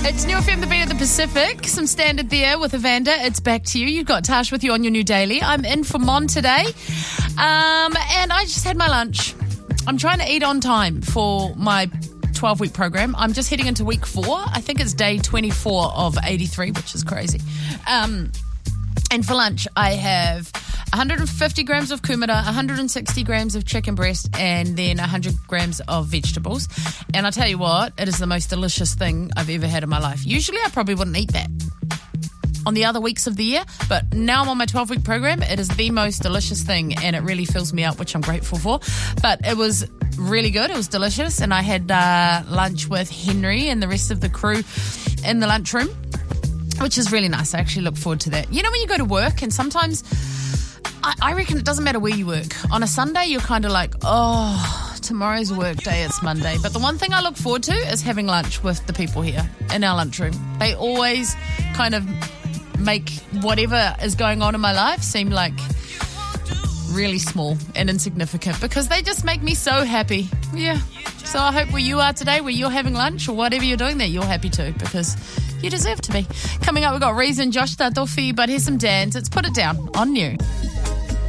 It's New FM, the beat of the Pacific. Some standard there with Evander. It's back to you. You've got Tash with you on your new daily. I'm in for Mon today. And I just had my lunch. I'm trying to eat on time for my 12-week program. I'm just heading into week 4. I think it's day 24 of 83, which is crazy. And for lunch, I have 150 grams of kumara, 160 grams of chicken breast, and then 100 grams of vegetables. And I'll tell you what, it is the most delicious thing I've ever had in my life. Usually I probably wouldn't eat that on the other weeks of the year, but now I'm on my 12-week program. It is the most delicious thing, and it really fills me up, which I'm grateful for. But it was really good. It was delicious, and I had lunch with Henry and the rest of the crew in the lunchroom, which is really nice. I actually look forward to that. You know, when you go to work, and sometimes I reckon it doesn't matter where you work. On a Sunday, you're kind of like, oh, tomorrow's work day, it's Monday. But the one thing I look forward to is having lunch with the people here in our lunchroom. They always kind of make whatever is going on in my life seem like really small and insignificant because they just make me so happy. Yeah. So I hope where you are today, where you're having lunch or whatever you're doing, that you're happy too, because you deserve to be. Coming up, we've got Reason, Josh Tadofi, but here's some dance. It's Put It Down on New.